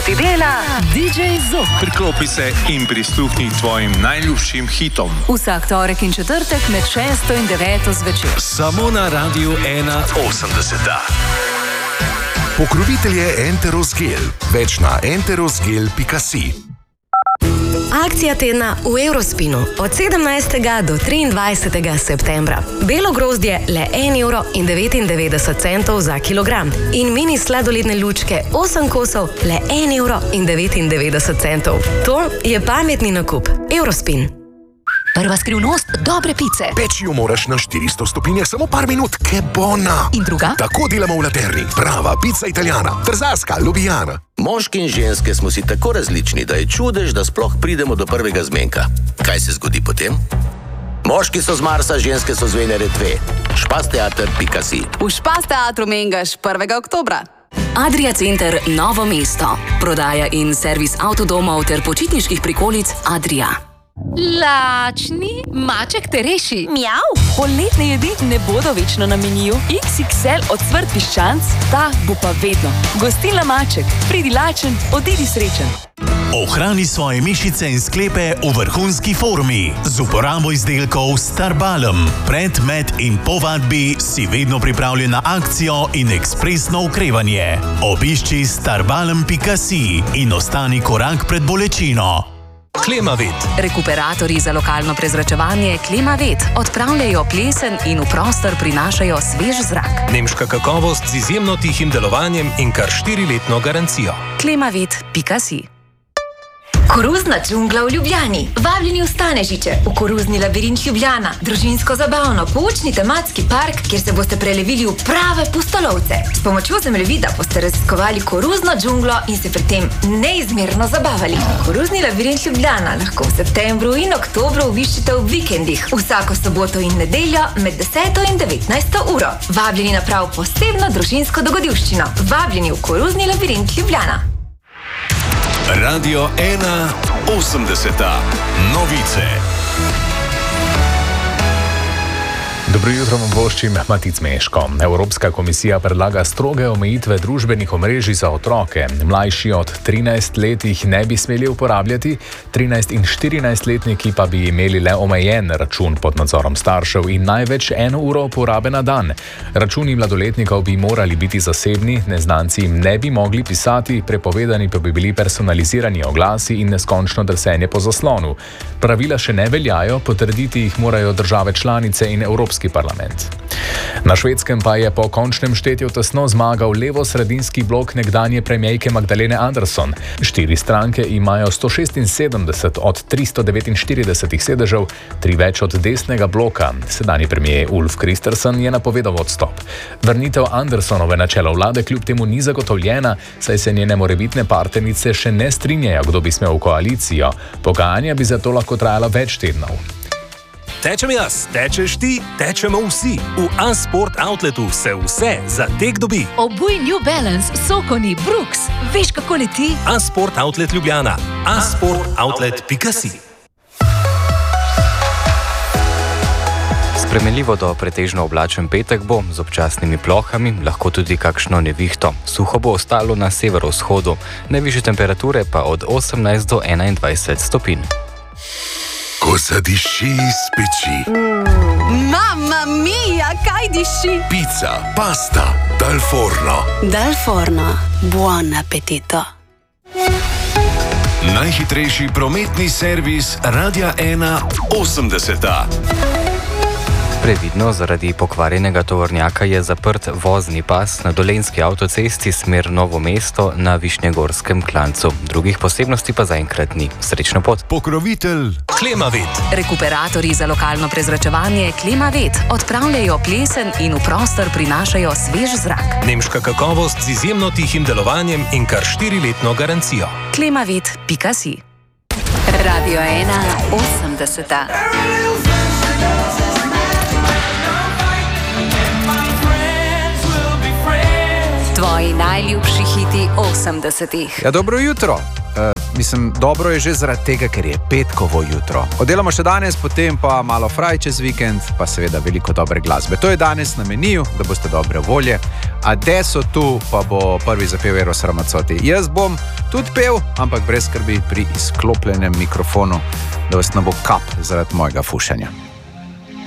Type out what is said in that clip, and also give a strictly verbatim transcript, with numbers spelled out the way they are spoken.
ti dela D J Zok. Priklopi se in prisluhni tvojim najljubšim hitom. Vsak torek in četrtek med šesto in deveto zvečer. Samo na Radiu ena osemdeset. Pokrovitelj je Enterosgel. Več na enterosgel pika si. Akcija tedna v Eurospinu od sedemnajstega do triindvajsetega septembra. Belo grozdje le en evro in devetindevetdeset centov za kilogram in mini sladoledne lučke osem kosov le en evro in devetindevetdeset centov. To je pametni nakup. Eurospin. Prva skrivnost dobre pice. Peči jo moraš na štiristo stopinjah samo par minut, ke bona. In druga? Tako delamo v Laterni. Prava pica italijana, trzarska, ljubljana. Moški in ženske smo si tako različni, da je čudež, da sploh pridemo do prvega zmenka. Kaj se zgodi potem? Moški so z Marsa, ženske so z Venere dve. špasteater pika si. V Špas teatru mengaš prvega oktobra. Adria Center Novo mesto. Prodaja in servis avtodomov ter počitniških prikolic Adria. Lačni, maček te reši. Mjav. Poletne jedi ne bodo večno na meniju. iks iks el ocvrt piščanc, ta bo pa vedno. Gostilna Maček, pridi lačen, odidi srečen. Ohrani svoje mišice in sklepe v vrhunski formi z uporabo izdelkov Starbalm. Pred, med in po vadbi si vedno pripravljen na akcijo in ekspresno okrevanje. Obišči starbalm pika si in ostani korak pred bolečino. Klemavit. Rekuperatorji za lokalno prezračevanje Klemavit odpravljajo plesen in v prostor prinašajo svež zrak. Nemška kakovost z izjemno tihim delovanjem in kar štiriletno garancijo. Klemavit pika si. Koruzna džungla v Ljubljani. Vabljeni v Stanežiče, v koruzni labirint Ljubljana. Družinsko zabavno, poučni tematski park, kjer se boste prelevili v prave pustolovce. S pomočjo zemljevida boste raziskovali koruzno džunglo in se pri tem neizmerno zabavali. Koruzni labirint Ljubljana lahko v septembru in oktobru obiščite v vikendih, vsako soboto in nedeljo med deseto in devetnajsto uro. Vabljeni na prav posebno družinsko dogodivščino. Vabljeni v koruzni labirint Ljubljana. Radio ena osemdeset. Novice. Dobro jutro vam voščim, Matic Meško. Evropska komisija predlaga stroge omejitve družbenih omrežij za otroke. Mlajši od trinajst let jih ne bi smeli uporabljati, trinajst in štirinajstletniki pa bi imeli le omejen račun pod nadzorom staršev in največ eno uro uporabe na dan. Računi mladoletnikov bi morali biti zasebni, neznanci jim ne bi mogli pisati, prepovedani pa bi bili personalizirani oglasi in neskončno drsenje po zaslonu. Pravila še ne veljajo, potrditi jih morajo države članice in Evropski parlament. Na Švedskem pa je po končnem štetju tesno zmagal levo-sredinski blok nekdanje premijejke Magdalene Andersson. Štiri stranke imajo sto šestinsedemdeset od tristo devetinštiridesetih sedežev, tri več od desnega bloka. Sedanji premijer Ulf Kristersson je napovedal odstop. Vrnitev Anderssonove na čelo vlade kljub temu ni zagotovljena, saj se njene morebitne partnerice še ne strinjajo, kdo bi smel v koalicijo. Pogajanja bi zato lahko trajala več tednov. Tečem jaz, tečeš ti, tečemo vsi. V A-Sport Outletu se vse za tek dobi. Obuj New Balance, Sokoni, Brooks. Veš, kako leti? A-Sport Outlet Ljubljana. a sport outlet pika si. Spremenljivo do pretežno oblačen petek bo, z občasnimi plohami, lahko tudi kakšno nevihto. Suho bo ostalo na severovzhodu, najvišje temperature pa od osemnajst do enaindvajset stopinj. Ko zadiši iz peči. Mm, mamma mia, kaj diši? Pizza, pasta, dal forno. Dal forno, buon appetito. Najhitrejši prometni servis Radia ena osemdeset. Previdno, zaradi pokvarjenega tovornjaka je zaprt vozni pas na Dolenjski avtocesti smer Novo mesto na Višnjegorskem klancu. Drugih posebnosti pa zaenkrat ni. Srečno pot. Pokrovitelj Klemavit. Rekuperatorji za lokalno prezračevanje Klemavit odpravljajo plesen in v prostor prinašajo svež zrak. Nemška kakovost z izjemno tihim delovanjem in kar štiriletno garancijo. Klemavit pika si. Radio ena osemdeset. Tvoji najljubši hiti osemdesetih. Ja, dobro jutro. Uh, mislim, dobro je že zaradi tega, ker je petkovo jutro. Oddelamo še danes, potem pa malo fraj čez vikend, pa seveda veliko dobre glasbe. To je danes na meniju, da boste dobre volje. Adesso tu pa bo prvi zapel Eros Ramazzotti. Jaz bom tudi pel, ampak brez skrbi pri izklopljenem mikrofonu, da vas ne bo kap zaradi mojega fušanja.